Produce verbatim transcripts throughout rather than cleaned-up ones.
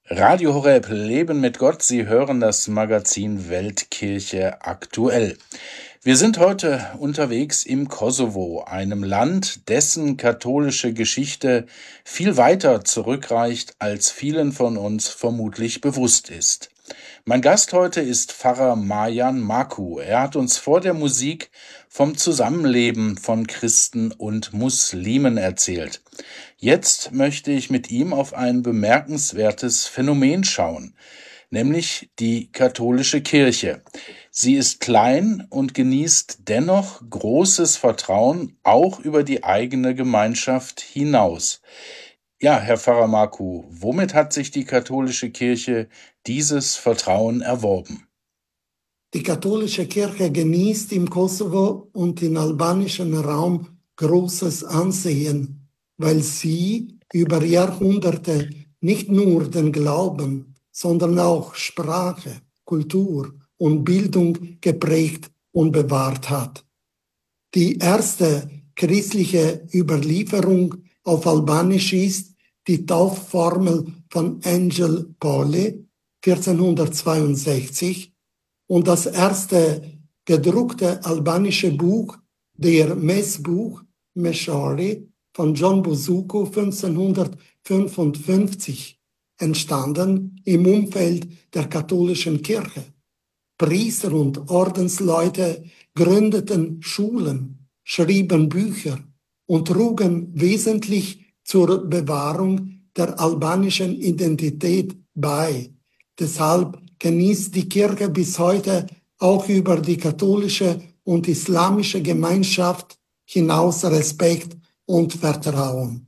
Radio Horeb, Leben mit Gott. Sie hören das Magazin Weltkirche aktuell. Wir sind heute unterwegs im Kosovo, einem Land, dessen katholische Geschichte viel weiter zurückreicht, als vielen von uns vermutlich bewusst ist. Mein Gast heute ist Pfarrer Marjan Marku. Er hat uns vor der Musik vom Zusammenleben von Christen und Muslimen erzählt. Jetzt möchte ich mit ihm auf ein bemerkenswertes Phänomen schauen, nämlich die katholische Kirche. Sie ist klein und genießt dennoch großes Vertrauen, auch über die eigene Gemeinschaft hinaus. Ja, Herr Pfarrer Marku, womit hat sich die katholische Kirche dieses Vertrauen erworben? Die katholische Kirche genießt im Kosovo und im albanischen Raum großes Ansehen, weil sie über Jahrhunderte nicht nur den Glauben, sondern auch Sprache, Kultur und Bildung geprägt und bewahrt hat. Die erste christliche Überlieferung auf Albanisch ist die Taufformel von Angel Pauli vierzehnhundertzweiundsechzig und das erste gedruckte albanische Buch, der Messbuch Meshari von John Buzuku fünfzehnhundertfünfundfünfzig, entstanden im Umfeld der katholischen Kirche. Priester und Ordensleute gründeten Schulen, schrieben Bücher und trugen wesentlich zur Bewahrung der albanischen Identität bei. Deshalb genießt die Kirche bis heute auch über die katholische und islamische Gemeinschaft hinaus Respekt und Vertrauen.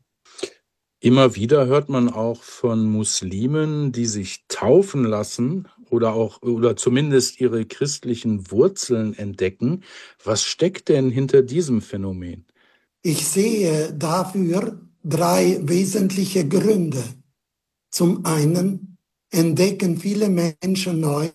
Immer wieder hört man auch von Muslimen, die sich taufen lassen oder auch oder zumindest ihre christlichen Wurzeln entdecken. Was steckt denn hinter diesem Phänomen? Ich sehe dafür drei wesentliche Gründe. Zum einen entdecken viele Menschen neu,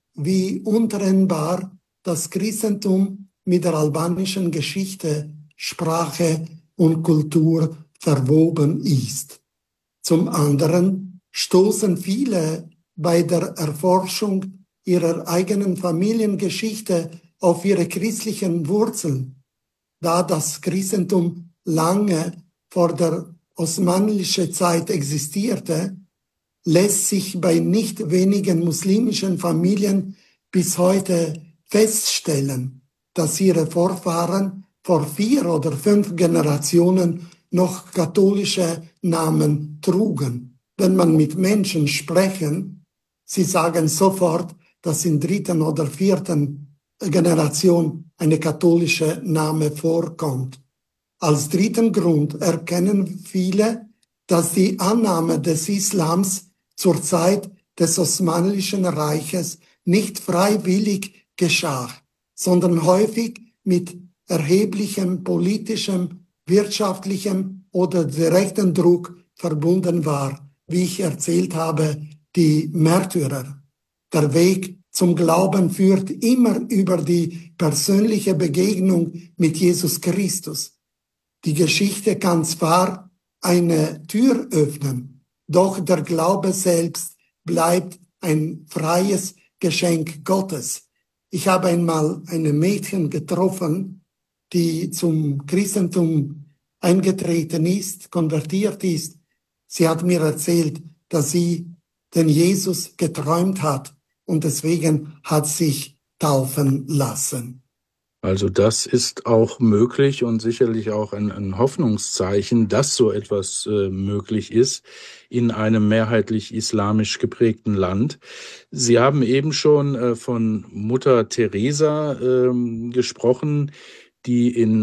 wie untrennbar das Christentum mit der albanischen Geschichte, Sprache und Kultur verwoben ist. Zum anderen stoßen viele bei der Erforschung ihrer eigenen Familiengeschichte auf ihre christlichen Wurzeln, da das Christentum lange vor der osmanischen Zeit existierte, lässt sich bei nicht wenigen muslimischen Familien bis heute feststellen, dass ihre Vorfahren vor vier oder fünf Generationen noch katholische Namen trugen. Wenn man mit Menschen sprechen, sie sagen sofort, dass in dritten oder vierten Generation eine katholische Name vorkommt. Als dritten Grund erkennen viele, dass die Annahme des Islams zur Zeit des Osmanischen Reiches nicht freiwillig geschah, sondern häufig mit erheblichem politischem, wirtschaftlichem oder direkten Druck verbunden war, wie ich erzählt habe, die Märtyrer. Der Weg zum Glauben führt immer über die persönliche Begegnung mit Jesus Christus. Die Geschichte kann zwar eine Tür öffnen, doch der Glaube selbst bleibt ein freies Geschenk Gottes. Ich habe einmal eine Mädchen getroffen, die zum Christentum eingetreten ist, konvertiert ist. Sie hat mir erzählt, dass sie den Jesus geträumt hat und deswegen hat sich taufen lassen. Also das ist auch möglich und sicherlich auch ein, ein Hoffnungszeichen, dass so etwas äh, möglich ist in einem mehrheitlich islamisch geprägten Land. Sie haben eben schon äh, von Mutter Teresa äh, gesprochen, die in